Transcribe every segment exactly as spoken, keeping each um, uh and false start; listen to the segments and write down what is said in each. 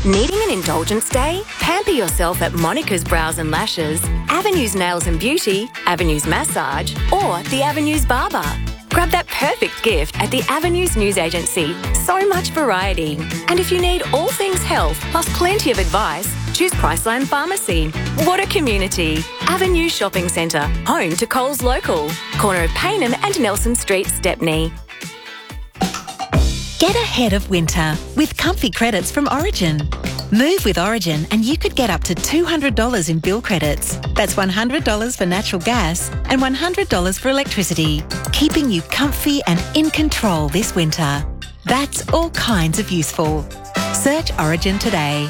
Needing an indulgence day? Pamper yourself at Monica's Brows and Lashes, Avenues Nails and Beauty, Avenues Massage, or the Avenues Barber. Grab that perfect gift at the Avenues News Agency. So much variety. And if you need all things health, plus plenty of advice, choose Priceline Pharmacy. What a community. Avenue Shopping Centre, home to Coles Local. Corner of Paynham and Nelson Street, Stepney. Get ahead of winter with comfy credits from Origin. Move with Origin and you could get up to two hundred dollars in bill credits. That's one hundred dollars for natural gas and one hundred dollars for electricity, keeping you comfy and in control this winter. That's all kinds of useful. Search Origin today.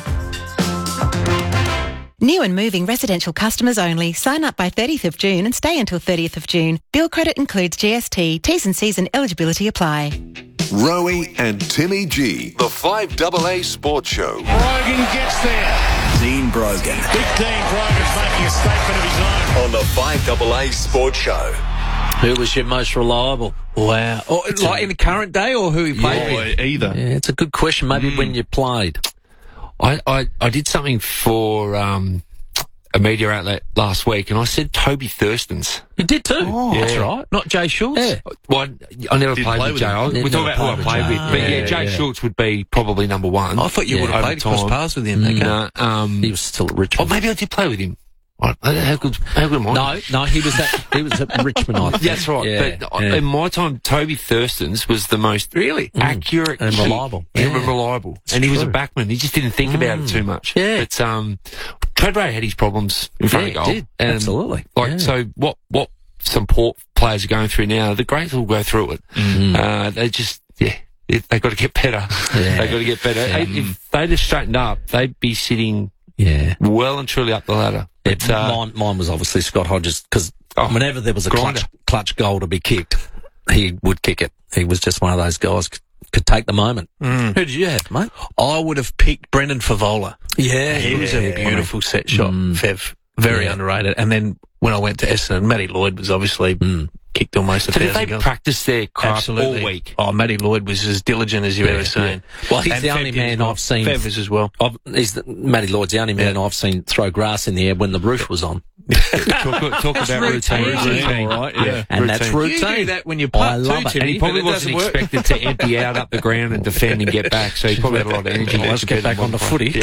New and moving residential customers only. Sign up by thirtieth of June and stay until thirtieth of June. Bill credit includes G S T. T's and C's and eligibility apply. Rowie and Timmy G, the five A A Sports Show. Brogan gets there. Dean Brogan. Big Dean Brogan's making a statement of his own. On the five A A Sports Show. Who was your most reliable? Wow. Or, like in the current day or who he played yeah, with? Either. Yeah, it's a good question. Maybe Mm. when you played. I, I, I did something for um, a media outlet last week, and I said Toby Thurston's. You did too. Oh, That's yeah. right. Not Jay Schultz. Yeah. Well, I, I never Did played play with with Jay. him. I, Yeah, we talk never about who I played played with with. Jay. But yeah, Yeah, Jay yeah. Schultz would be probably number one. I thought you would have over played cross time. paths with him. Okay. No, um, He was still at oh, Richmond. maybe I did play with him. Right. How good, how good am I? No, no, he was at he was at Richmond. I think. That's right. Yeah, but yeah. in my time, Toby Thurston's was the most really accurate And kick reliable. and Yeah. reliable. It's and he was a true. backman. He just didn't think about it too much. Yeah. But um, Treadway had his problems in front Yeah, of he goal. did. And, Absolutely. Like Yeah. so, what what some Port players are going through now, the greats will go through it. Mm. Uh, they just yeah. It, they got to get better. Yeah. They got to get better. Yeah. If they just straightened up, they'd be sitting Yeah. well and truly up the ladder. Yeah, But, uh, mine, mine was obviously Scott Hodges because Oh, whenever there was a grinder. clutch, clutch goal to be kicked, he would kick it. He was just one of those guys could, could take the moment. Mm. Who did you have, mate? I would have picked Brendan Favola. Yeah, He was a beautiful set shot, Mm. Fev. Very Yeah. underrated. And then when I went to Essendon, Matty Lloyd was obviously Mm. kicked almost a so did thousand they goals. practice their craft Absolutely. all week? Oh, Matty Lloyd was as diligent as you've Yeah, ever seen. Well, he's And the Fev only did as man well. I've seen. Fev is as well. I've, he's the, Matty Lloyd's the only man I've seen throw grass in the air when the roof was on. talk, talk about routine. Routine. All right, yeah. And that's You routine. do that when you I putt love too, it. Timmy, And he probably but it wasn't doesn't work. expected to empty out up the ground and defend and get back, so he probably had a lot of energy. Well, let's get back on the footy.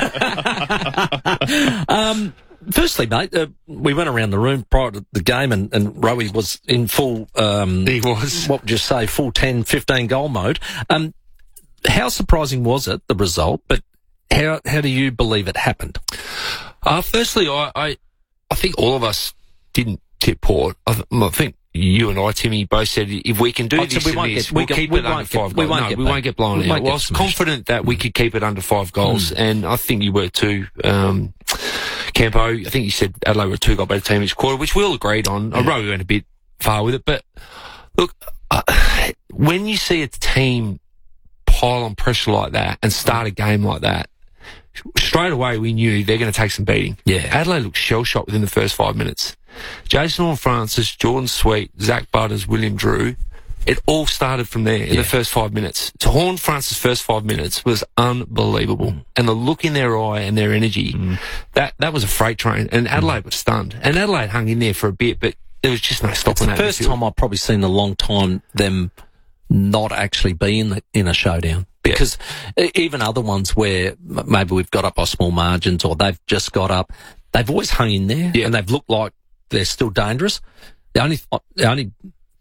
um, firstly, mate, uh, we went around the room prior to the game and, and Rowie was in full, um, He was. what would you say, full ten, fifteen goal mode. Um, how surprising was it, the result, but how, how do you believe it happened? Uh, firstly, I, I, I think all of us didn't tip Port. I, th- I think you and I, Timmy, both said if we can do I said this we and won't this, get- we we'll get- keep we it under won't get- five we goals. won't No, get we back- won't get blown we out. won't Well, I get was smashed. confident that we could keep it under five goals, and I think you were too. Um, Campo, I think you said Adelaide were a two-goal better team each quarter, which we all agreed on. I wrote we went a bit far with it, but look, uh, when you see a team pile on pressure like that and start a game like that, straight away we knew they're going to take some beating. Yeah. Adelaide looked shell-shocked within the first five minutes. Jason Horne-Francis, Jordan Sweet, Zach Butters, William Drew, it all started from there in Yeah. the first five minutes. So Horne-Francis' first five minutes was unbelievable. Mm. And the look in their eye and their energy, Mm. that, that was a freight train. And Adelaide was stunned. And Adelaide hung in there for a bit, but there was just no It's stopping the that. first midfield. time I've probably seen in a long time them not actually be in, the, in a showdown. Because e- even other ones where m- maybe we've got up by small margins or they've just got up, they've always hung in there Yeah. and they've looked like they're still dangerous. The only the only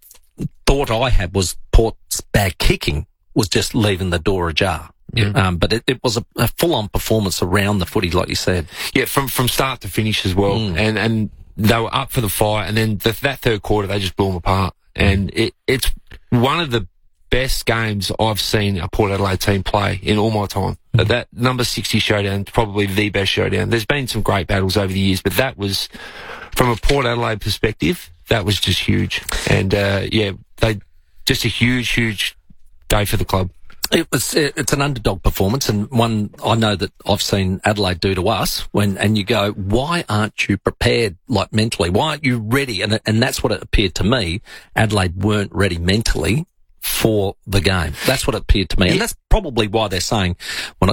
thought I had was Port's bad kicking was just leaving the door ajar. Yeah. Um, but it, it was a, a full-on performance around the footy, like you said. Yeah, from from start to finish as well, Mm. and and they were up for the fight, and then the, that third quarter they just blew them apart, and it it's one of the best games I've seen a Port Adelaide team play in all my time. Mm. That number sixty showdown, probably the best showdown. There's been some great battles over the years, but that was, from a Port Adelaide perspective, that was just huge, and uh, yeah, they just a huge, huge day for the club. It was, it's an underdog performance and one I know that I've seen Adelaide do to us when, and you go, why aren't you prepared, like mentally? Why aren't you ready? And, and that's what it appeared to me. Adelaide weren't ready mentally for the game. That's what it appeared to me. And that's probably why they're saying we're not going to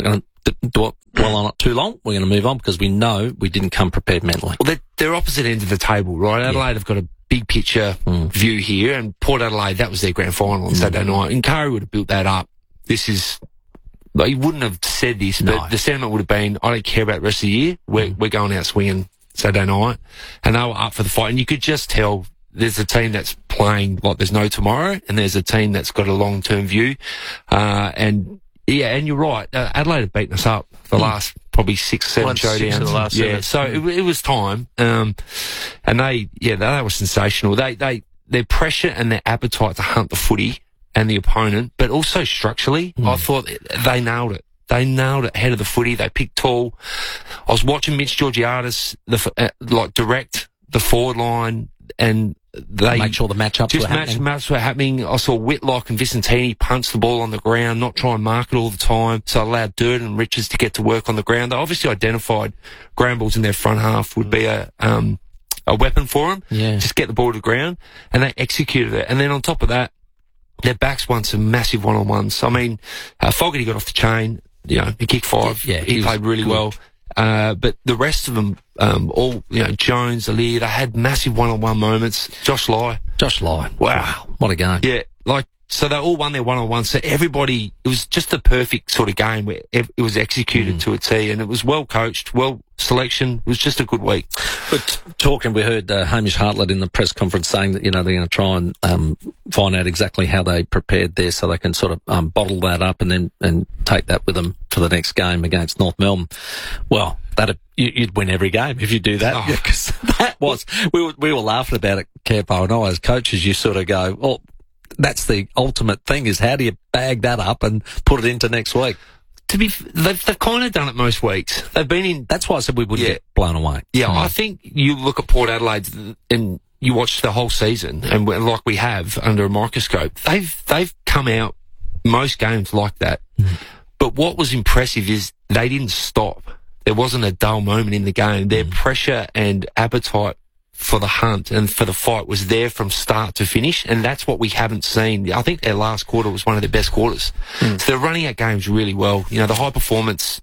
d- dwell on it too long. We're going to move on because we know we didn't come prepared mentally. Well, they're, they're opposite ends of the table, right? Adelaide Yeah. have got a big picture Mm. view here, and Port Adelaide, that was their grand final on Mm. Saturday night. And Kari would have built that up. This is, like, he wouldn't have said this, No. but the sentiment would have been, I don't care about the rest of the year. We're, mm. we're going out swinging Saturday night. And they were up for the fight. And you could just tell there's a team that's playing like there's no tomorrow, and there's a team that's got a long-term view. Uh, and, yeah, and you're right. Uh, Adelaide have beaten us up the mm. last probably six, seven One, six showdowns. of the last yeah, seven. so it, it was time. Um, and they, yeah, they, they were sensational. They, they, their pressure and their appetite to hunt the footy and the opponent, but also structurally, mm. I thought they nailed it. They nailed it ahead of the footy. They picked tall. I was watching Mitch Georgiadis, the, uh, like, direct the forward line, and they Make sure the matchups just were match, happening. matches were happening. I saw Whitlock and Vicentini punch the ball on the ground, not try and mark it all the time. So allowed Durden and Richards to get to work on the ground. They obviously identified Grambles in their front half would be a um a weapon for them. Yeah. Just get the ball to the ground, and they executed it. And then on top of that, their backs won some massive one-on-ones. I mean, uh, Fogarty got off the chain. You know, he kicked five. Yeah, he, he was played really good. well. Uh, but the rest of them, um, all, you know, Jones, Alir, they had massive one-on-one moments. Josh Lai. Josh Lai. Wow. What a game. Yeah, like, so they all won their one-on-one. So everybody, it was just the perfect sort of game where it was executed mm. to a T, and it was well coached, well selection. It was just a good week. But talking, we heard uh, Hamish Hartlett in the press conference saying that, you know, they're going to try and um, find out exactly how they prepared there so they can sort of um, bottle that up and then and take that with them for the next game against North Melbourne. Well, that'd, you, you'd win every game if you do that. Oh. Yeah, 'cause that was, we were, we were laughing about it, Campo and I, as coaches. You sort of go, well, that's the ultimate thing, is how do you bag that up and put it into next week? To be, they've, they've kind of done it most weeks. They've been in. That's why I said we wouldn't Yeah. get blown away. Yeah, Mm. I think you look at Port Adelaide and you watch the whole season, and we- like we have under a microscope, they've they've come out most games like that. Mm. But what was impressive is they didn't stop. There wasn't a dull moment in the game. Their Mm. pressure and appetite for the hunt and for the fight was there from start to finish, and that's what we haven't seen. I think their last quarter was one of their best quarters. Mm. So they're running out games really well. You know, the high performance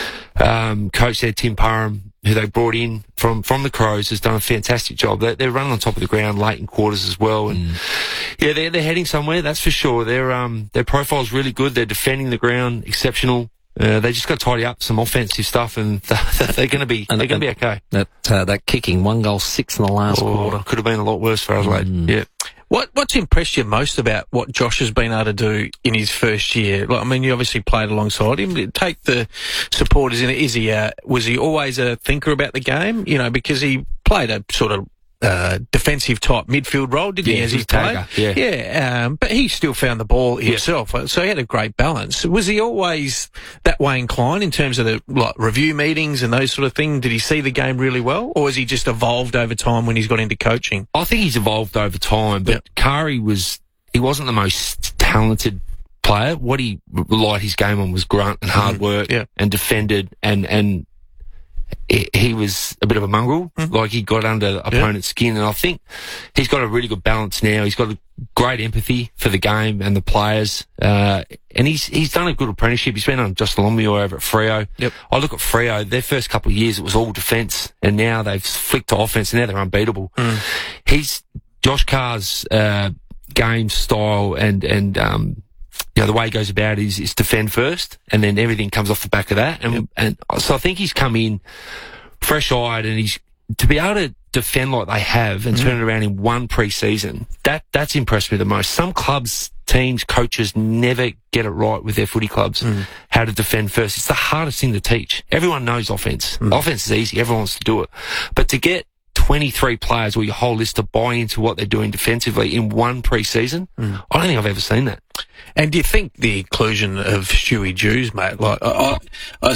um, coach there, Tim Parham, who they brought in from, from the Crows, has done a fantastic job. They're, they're running on top of the ground late in quarters as well, and mm. yeah, they're they're heading somewhere. That's for sure. Their um their profile's really good. They're defending the ground exceptional. Uh, they just got to tidy up some offensive stuff, and they're going to be And- they're going to and be okay. That uh, that kicking, one goal six in the last Oh, quarter. could have been a lot worse for Adelaide. Mm. Yeah. What What's impressed you most about what Josh has been able to do in his first year? Like, I mean, you obviously played alongside him. Take the supporters in it. Is he uh, was he always a thinker about the game? You know, because he played a sort of uh, defensive type midfield role, didn't he? Yeah, As he he's played, tagger, yeah. yeah. Um, but he still found the ball himself, so he had a great balance. Was he always that way inclined in terms of the like review meetings and those sort of things? Did he see the game really well, or has he just evolved over time when he's got into coaching? I think he's evolved over time, but Yep. Kari was, he wasn't the most talented player. What he relied his game on was grunt and hard work Yeah. and defended, and, and he, he was a bit of a mongrel. Mm-hmm. Like, he got under opponent's skin, and I think he's got a really good balance now. He's got a great empathy for the game and the players, uh, and he's he's done a good apprenticeship. He's been on Justin Longmuir over at Freo. Yep. I look at Freo, their first couple of years it was all defence, and now they've flicked to offence, and now they're unbeatable. Mm. He's Josh Carr's uh, game style and and um, you know, the way he goes about it is, is defend first, and then everything comes off the back of that. And Yep. and so I think he's come in fresh-eyed, and he's to be able to defend like they have and mm-hmm. turn it around in one pre-season. That that's impressed me the most. Some clubs, teams, coaches never get it right with their footy clubs mm. how to defend first. It's the hardest thing to teach. Everyone knows offense. Mm. Offense is easy. Everyone wants to do it, but to get twenty-three players or your whole list to buy into what they're doing defensively in one pre-season, mm. I don't think I've ever seen that. And do you think the inclusion of Stewie Jews, mate, like, I, I, I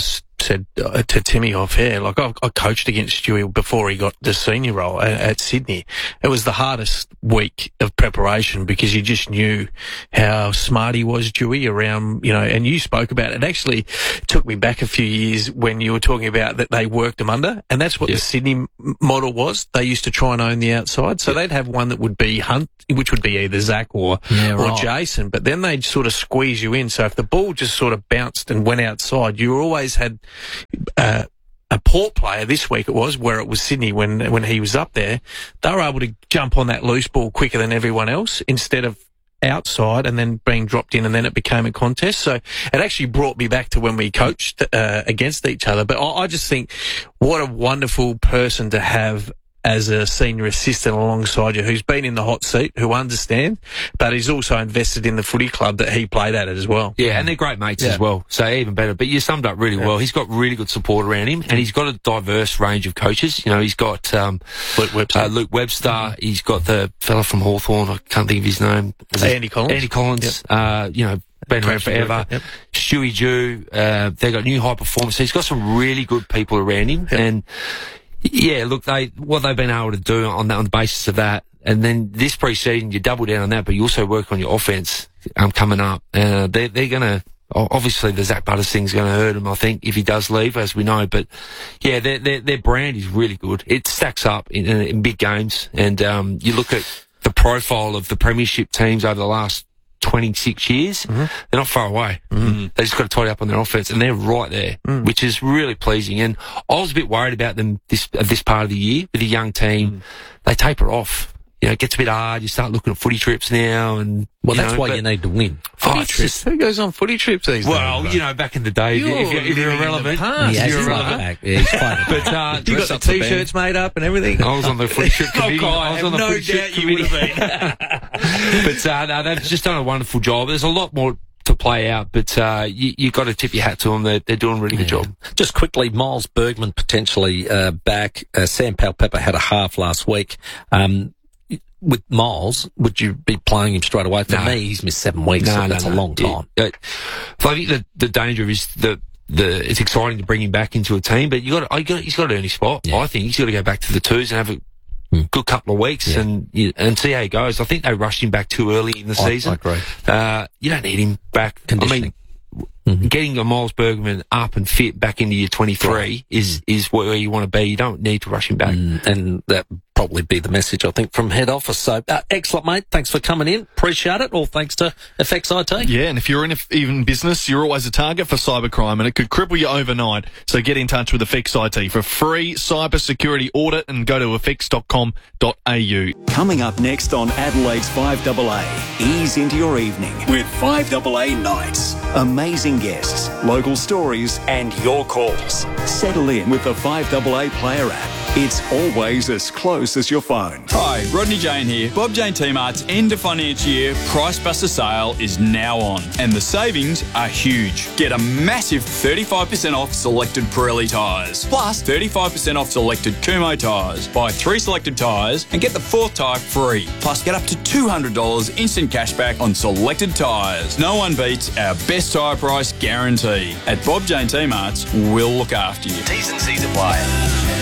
said uh, to Timmy off air, like I, I coached against Stewie before he got the senior role at, at Sydney. It was the hardest week of preparation because you just knew how smart he was, Stewie, around, you know, and you spoke about it. It actually took me back a few years when you were talking about that they worked them under, and that's what yeah. the Sydney m- model was. They used to try and own the outside, so yeah. they'd have one that would be Hunt, which would be either Zach or, yeah, or right. Jason, but then they'd sort of squeeze you in. So if the ball just sort of bounced and went outside, you always had uh, a Port player this week it was, where it was Sydney when when he was up there. They were able to jump on that loose ball quicker than everyone else instead of outside and then being dropped in, and then it became a contest. So it actually brought me back to when we coached uh, against each other. But I, I just think what a wonderful person to have as a senior assistant alongside you, who's been in the hot seat, who understands, but he's also invested in the footy club that he played at it as well. Yeah, and they're great mates yeah. as well, so even better. But you summed up really yeah. well. He's got really good support around him, and he's got a diverse range of coaches. You know, he's got um, Luke Webster. Uh, Luke Webster. Mm-hmm. He's got the fella from Hawthorn. I can't think of his name. Andy Collins. Andy Collins. Yep. Uh, you know, been around forever. Yep. Stewie Jew. Uh, they've got new high performers. So he's got some really good people around him, yep. and yeah, look, they what they've been able to do on that, on the basis of that, and then this pre-season you double down on that, but you also work on your offense um, coming up. Uh, they, they're going to obviously the Zach Butters thing's going to hurt him, I think, if he does leave, as we know. But yeah, their their, their brand is really good. It stacks up in, in big games, and um, you look at the profile of the premiership teams over the last twenty-six years, mm-hmm. they're not far away. Mm-hmm. They just got to tidy up on their offense, and they're right there, mm. which is really pleasing. And I was a bit worried about them this uh, this part of the year with a young team. Mm. They taper off. You know, it gets a bit hard. You start looking at footy trips now, and well, you that's know, why but, you need to win. Footy oh, trips. Who goes on footy trips these well, days? Well, you know, back in the day, you're if, you're, if you're irrelevant, yeah, you're irrelevant. Yeah, he's quite but uh, you got the t-shirts made up and everything. I was on the footy trip committee. oh, God, I was on the no footy trip doubt committee. You would have been. But uh, no, they've just done a wonderful job. There's a lot more to play out, but uh, you you got to tip your hat to them. They're, they're doing a really yeah. good job. Just quickly, Miles Bergman potentially uh, back. Uh, Sam Powell-Pepper had a half last week. Um, with Miles, would you be playing him straight away? For no. me, he's missed seven weeks. No, so no, that's no. a long time. Yeah. I think the the danger is the the it's exciting to bring him back into a team, but you got to, got he's got to earn his spot. Yeah. I think he's got to go back to the twos and have a Mm. good couple of weeks yeah. and and see how he goes. I think they rushed him back too early in the I, season. I agree. Uh, you don't need him back. Conditioning. I mean, mm-hmm. getting a Miles Bergman up and fit back into year twenty-three right. is is where you want to be. You don't need to rush him back. Mm, and that probably be the message, I think, from head office. So, uh, excellent, mate. Thanks for coming in. Appreciate it. All thanks to F X I T. Yeah, and if you're in a, even business, you're always a target for cybercrime, and it could cripple you overnight. So get in touch with F X I T for free cyber security audit and go to f x dot com dot a u. Coming up next on Adelaide's five A A, ease into your evening with five A A Nights. Amazing guests, local stories, and your calls. Settle in with the five A A Player app. It's always as close as your phone. Hi, Rodney Jane here. Bob Jane T-Mart's end of financial year Price Buster sale is now on, and the savings are huge. Get a massive thirty-five percent off selected Pirelli tyres, plus thirty-five percent off selected Kumho tyres. Buy three selected tyres and get the fourth tyre free. Plus, get up to two hundred dollars instant cashback on selected tyres. No one beats our best tyre price guarantee. At Bob Jane T-Mart's, we'll look after you. T's and C's apply.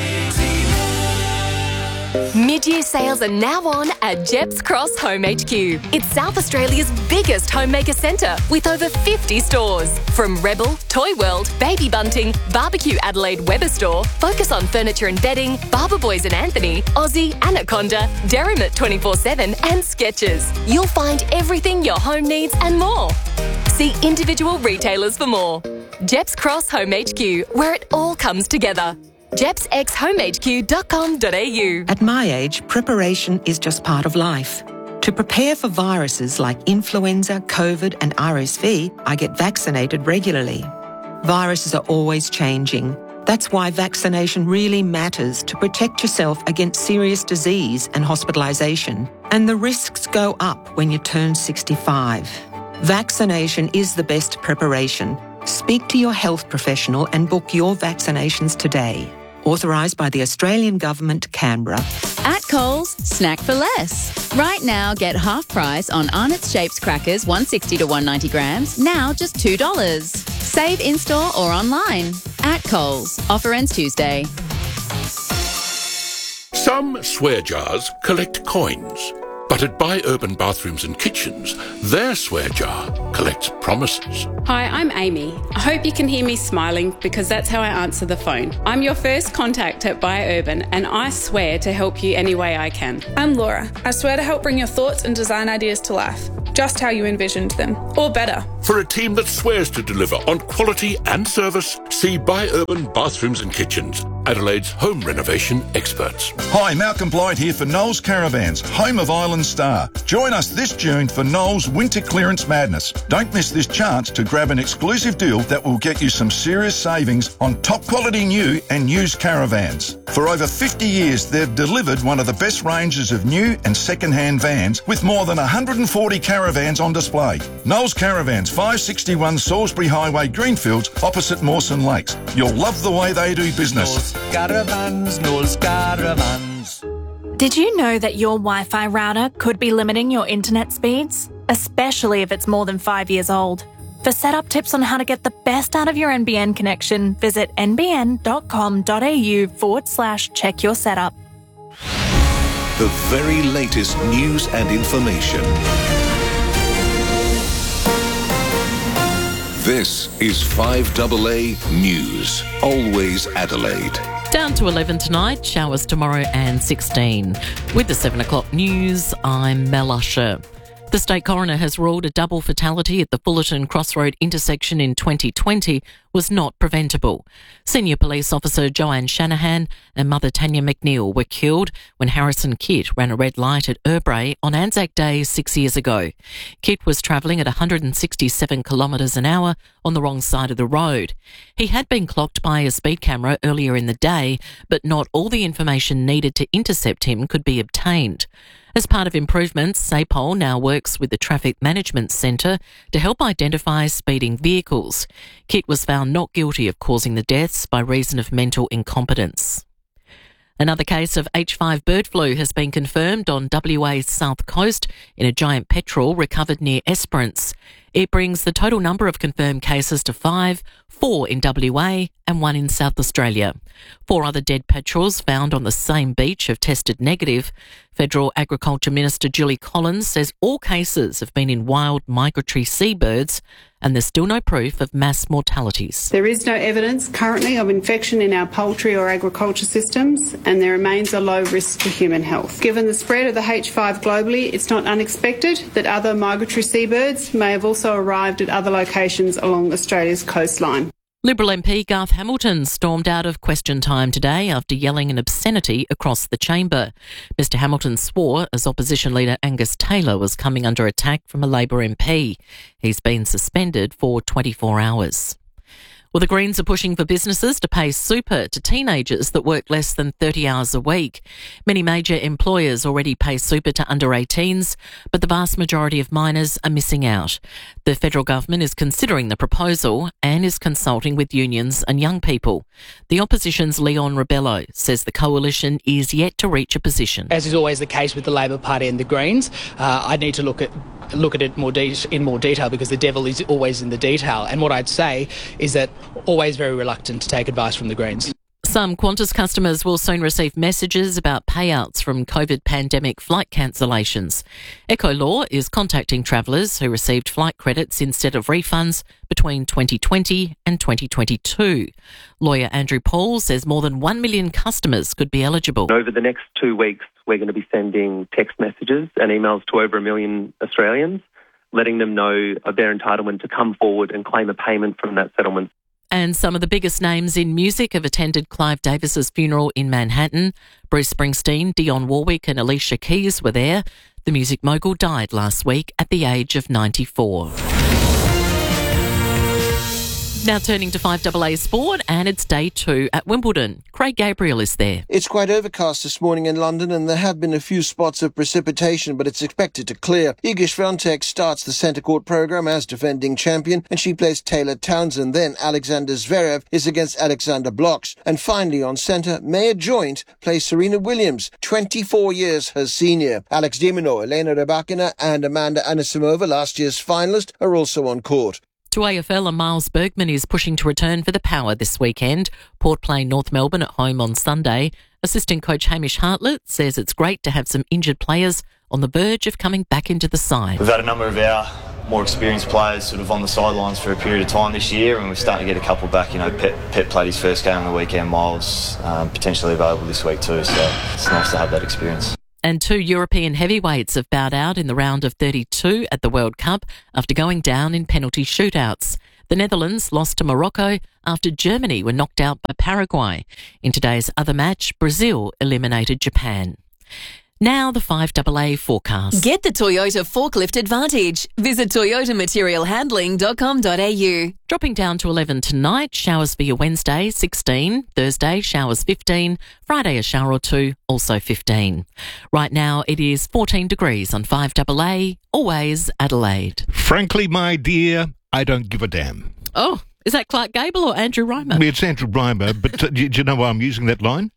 Mid-year sales are now on at Jeps Cross Home H Q. It's South Australia's biggest homemaker centre with over fifty stores. From Rebel, Toy World, Baby Bunting, Barbecue Adelaide Weber Store, Focus on Furniture and Bedding, Barber Boys and Anthony, Aussie, Anaconda, Derrimut twenty-four seven and Skechers. You'll find everything your home needs and more. See individual retailers for more. Jeps Cross Home H Q, where it all comes together. jeps x home h q dot com dot a u. At my age, preparation is just part of life. To prepare for viruses like influenza, COVID and R S V, I get vaccinated regularly. Viruses are always changing. That's why vaccination really matters to protect yourself against serious disease and hospitalisation. And the risks go up when you turn sixty-five. Vaccination is the best preparation. Speak to your health professional and book your vaccinations today. Authorised by the Australian Government, Canberra. At Coles, snack for less. Right now, get half price on Arnott's Shapes crackers, one sixty to one ninety grams, now just two dollars. Save in-store or online. At Coles. Offer ends Tuesday. Some swear jars collect coins, but at Buy Urban Bathrooms and Kitchens, their swear jar collects promises. Hi, I'm Amy. I hope you can hear me smiling because that's how I answer the phone. I'm your first contact at Buy Urban and I swear to help you any way I can. I'm Laura. I swear to help bring your thoughts and design ideas to life, just how you envisioned them, or better. For a team that swears to deliver on quality and service, see Buy Urban Bathrooms and Kitchens, Adelaide's home renovation experts. Hi, Malcolm Blythe here for Knowles Caravans, home of Island Star. Join us this June for Knowles Winter Clearance Madness. Don't miss this chance to grab an exclusive deal that will get you some serious savings on top quality new and used caravans. For over fifty years, they've delivered one of the best ranges of new and second-hand vans with more than one hundred forty caravans on display. Knowles Caravans, five sixty-one Salisbury Highway, Greenfields, opposite Mawson Lakes. You'll love the way they do business. Knowles Caravans, Knowles Caravans. Did you know that your Wi-Fi router could be limiting your internet speeds? Especially if it's more than five years old. For setup tips on how to get the best out of your N B N connection, visit nbn.com.au forward slash check your setup. The very latest news and information. This is five A A News. Always Adelaide. Down to eleven tonight, showers tomorrow and sixteen. With the seven o'clock news, I'm Mel Usher. The State Coroner has ruled a double fatality at the Fullerton Crossroad intersection in twenty twenty was not preventable. Senior Police Officer Joanne Shanahan and Mother Tanya McNeil were killed when Harrison Kitt ran a red light at Urbray on Anzac Day six years ago. Kitt was travelling at one hundred sixty-seven kilometres an hour on the wrong side of the road. He had been clocked by a speed camera earlier in the day, but not all the information needed to intercept him could be obtained. As part of improvements, SAPOL now works with the Traffic Management Centre to help identify speeding vehicles. Kitt was found not guilty of causing the deaths by reason of mental incompetence. Another case of H five bird flu has been confirmed on W A's south coast in a giant petrel recovered near Esperance. It brings the total number of confirmed cases to five, four in W A and one in South Australia. Four other dead petrels found on the same beach have tested negative. Federal Agriculture Minister Julie Collins says all cases have been in wild migratory seabirds and there's still no proof of mass mortalities. There is no evidence currently of infection in our poultry or agriculture systems, and there remains a low risk to human health. Given the spread of the H five globally, it's not unexpected that other migratory seabirds may have also arrived at other locations along Australia's coastline. Liberal M P Garth Hamilton stormed out of question time today after yelling an obscenity across the chamber. Mister Hamilton swore as opposition leader Angus Taylor was coming under attack from a Labor M P. He's been suspended for twenty-four hours. Well, the Greens are pushing for businesses to pay super to teenagers that work less than thirty hours a week. Many major employers already pay super to under eighteens, but the vast majority of minors are missing out. The federal government is considering the proposal and is consulting with unions and young people. The opposition's Leon Rebello says the coalition is yet to reach a position. As is always the case with the Labor Party and the Greens, uh, I need to look at look at it more de- in more detail because the devil is always in the detail. And what I'd say is that always very reluctant to take advice from the Greens. Some Qantas customers will soon receive messages about payouts from COVID pandemic flight cancellations. Ecolaw is contacting travellers who received flight credits instead of refunds between twenty twenty and twenty twenty-two. Lawyer Andrew Paul says more than one million customers could be eligible. Over the next two weeks, we're going to be sending text messages and emails to over a million Australians, letting them know of their entitlement to come forward and claim a payment from that settlement. And some of the biggest names in music have attended Clive Davis's funeral in Manhattan. Bruce Springsteen, Dionne Warwick and Alicia Keys were there. The music mogul died last week at the age of ninety-four. Now turning to five A A Sport, and it's day two at Wimbledon. Craig Gabriel is there. It's quite overcast this morning in London, and there have been a few spots of precipitation, but it's expected to clear. Iga Swiatek starts the centre court programme as defending champion, and she plays Taylor Townsend. Then Alexander Zverev is against Alexander Blocks. And finally on centre, Maya Joint plays Serena Williams, twenty-four years her senior. Alex de Minaur, Elena Rybakina and Amanda Anisimova, last year's finalist, are also on court. To A F L, and Miles Bergman is pushing to return for the Power this weekend. Port play North Melbourne at home on Sunday. Assistant coach Hamish Hartlett says it's great to have some injured players on the verge of coming back into the side. We've had a number of our more experienced players sort of on the sidelines for a period of time this year, and we're starting to get a couple back. You know, Pep, Pep played his first game on the weekend. Miles um, potentially available this week too, so it's nice to have that experience. And two European heavyweights have bowed out in the round of thirty-two at the World Cup after going down in penalty shootouts. The Netherlands lost to Morocco after Germany were knocked out by Paraguay. In today's other match, Brazil eliminated Japan. Now the five A A forecast. Get the Toyota Forklift Advantage. Visit toyota material handling dot com dot a u. Dropping down to eleven tonight, showers for your Wednesday, sixteen. Thursday, showers fifteen. Friday, a shower or two, also fifteen. Right now, it is fourteen degrees on five A A, always Adelaide. Frankly, my dear, I don't give a damn. Oh, is that Clark Gable or Andrew Reimer? It's Andrew Reimer, but uh, do, do you know why I'm using that line?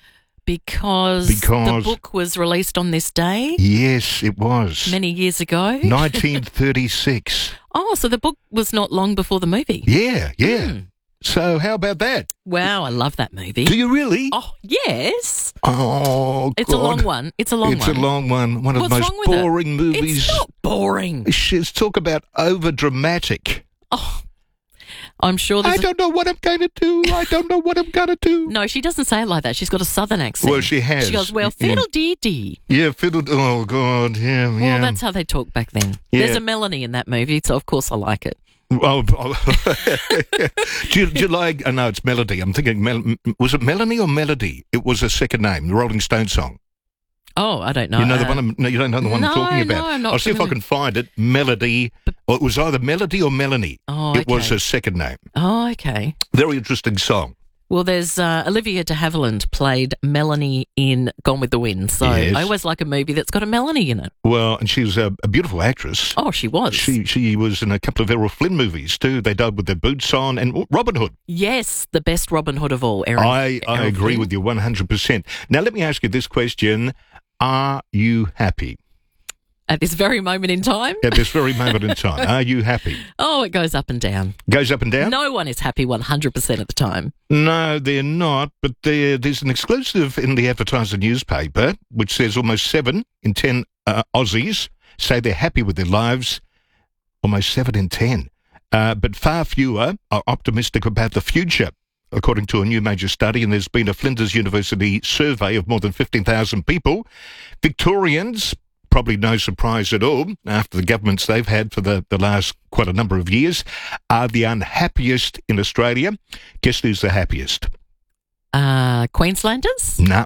Because, because the book was released on this day? Yes, it was. Many years ago? nineteen thirty-six. Oh, so the book was not long before the movie? Yeah, yeah. Mm. So how about that? Wow, I love that movie. Do you really? Oh, yes. Oh, It's God. a long one. It's a long it's one. It's a long one. One of What's the most wrong with boring it? movies. It's not boring. Let's talk about over-dramatic. Oh, I'm sure there's I don't know what I'm going to do. I don't know what I'm going to do. No, she doesn't say it like that. She's got a southern accent. Well, she has. She goes, well, Yeah. fiddle-dee-dee. Yeah, fiddle. Oh, God. Yeah, Well, yeah. that's how they talk back then. Yeah. There's a Melanie in that movie, so of course I like it. Oh, oh. do, you, do you like? Oh, no, it's Melody. I'm thinking, Mel, was it Melanie or Melody? It was a second name, the Rolling Stones song. Oh, I don't know. You know the Uh, one. I'm, no, you don't know the one no, I'm talking about. no, I'm not I'll see if I familiar. can find it. Melody. Or it was either Melody or Melanie. Oh, It was okay. her second name. Oh, okay. Very interesting song. Well, there's uh, Olivia de Havilland played Melanie in Gone with the Wind, so Yes. I always like a movie that's got a Melanie in it. Well, and she was a, a beautiful actress. Oh, she was. She she was in a couple of Errol Flynn movies too. They died with their boots on, and Robin Hood. Yes, the best Robin Hood of all, Aaron. I, I Errol agree Flynn. with you one hundred percent. Now, let me ask you this question. Are you happy? At this very moment in time? At this very moment in time, are you happy? Oh, it goes up and down. Goes up and down? No one is happy one hundred percent of the time. No, they're not, but there- there's an exclusive in the Advertiser newspaper which says almost seven in ten uh, Aussies say they're happy with their lives, almost seven in ten. Uh, but far fewer are optimistic about the future, according to a new major study, and there's been a Flinders University survey of more than fifteen thousand people. Victorians, probably no surprise at all, after the governments they've had for the, the last quite a number of years, are the unhappiest in Australia. Guess who's the happiest? Uh, Queenslanders? Nah,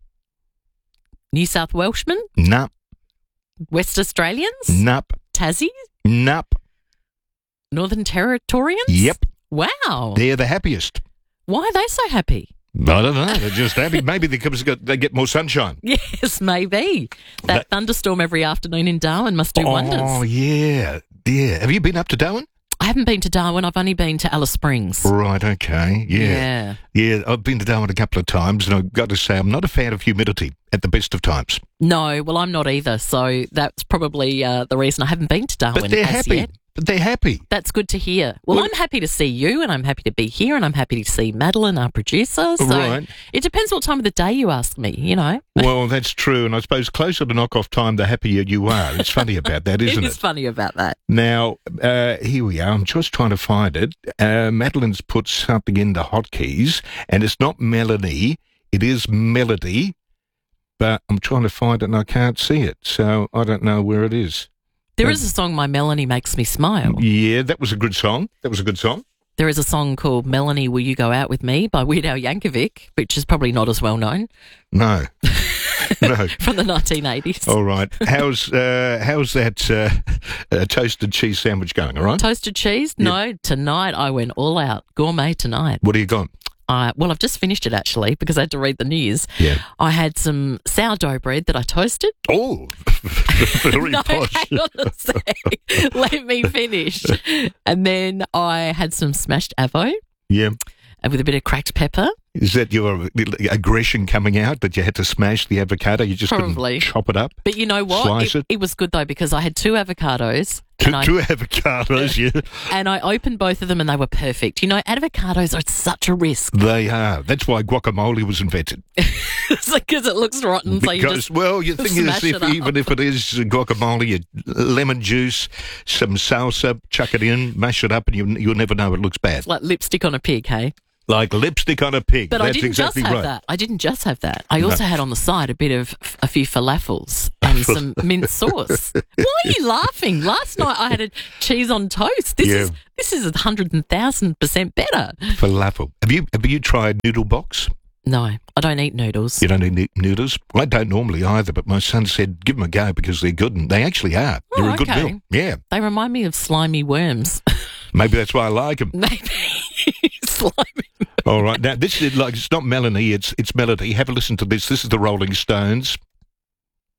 New South Welshmen? nah, West Australians? nah, Tassie? nah. Northern Territorians? Yep, Wow. they're the happiest. Why are they so happy? I don't know, they're just happy. Maybe because they get more sunshine. Yes, maybe. That thunderstorm every afternoon in Darwin must do Oh, wonders. yeah, yeah. Have you been up to Darwin? I haven't been to Darwin. I've only been to Alice Springs. Right, okay, yeah. Yeah. Yeah, I've been to Darwin a couple of times, and I've got to say, I'm not a fan of humidity at the best of times. No, well, I'm not either. So that's probably uh, the reason I haven't been to Darwin But they're as happy. yet. But they're happy. That's good to hear. Well, Well- I'm happy to see you, and I'm happy to be here, and I'm happy to see Madeline, our producer. So Right. it depends what time of the day you ask me, you know. Well, that's true, and I suppose closer to knock-off time, the happier you are. It's funny about that, isn't It it? is funny about that. Now, uh, here we are. I'm just trying to find it. Uh, Madeline's put something in the hotkeys, and it's not Melanie. It is Melody, but I'm trying to find it, and I can't see it, so I don't know where it is. There is a song, My Melanie Makes Me Smile. Yeah, that was a good song. That was a good song. There is a song called Melanie, Will You Go Out With Me by Weird Al Yankovic, which is probably not as well known, No. No. from the nineteen eighties. All right. How's uh, how's that uh, uh, toasted cheese sandwich going, all right? Toasted cheese? No, tonight I went all out. Gourmet tonight. What do you got? Uh, well, I've just finished it actually because I had to read the news. Yeah. I had some sourdough bread that I toasted. Oh, very no, posh. hang on a sec. Let me finish. And then I had some smashed avo Yeah. and with a bit of cracked pepper Is that your aggression coming out, that you had to smash the avocado? You just Probably. couldn't chop it up? But you know what? Slice It, it? it was good, though, because I had two avocados. Two, and I, two avocados, yeah. and I opened both of them and they were perfect. You know, avocados are such a risk. They are. That's why guacamole was invented. Because it looks rotten, so you Because, just well, you think smash if, it up. even if it is guacamole, you, lemon juice, some salsa, chuck it in, mash it up, and you, you'll never know it looks bad. like lipstick on a pig, hey? Like lipstick on a pig. But That's I didn't exactly just have right. that. I didn't just have that. I No. also had on the side a bit of a few falafels and some mint sauce. Why are you laughing? Last night I had a cheese on toast. This Yeah. is this is a hundred and thousand percent better. Falafel. Have you have you tried noodle box? No, I don't eat noodles. You don't eat noodles? Well, I don't normally either, but my son said give them a go because they're good, and they actually are. Oh, They're a good okay. meal. Yeah. They remind me of slimy worms. Maybe that's why I like them. Maybe slimy. All right. Now, this is like, it's not Melanie, it's, it's Melody. Have a listen to this. This is the Rolling Stones.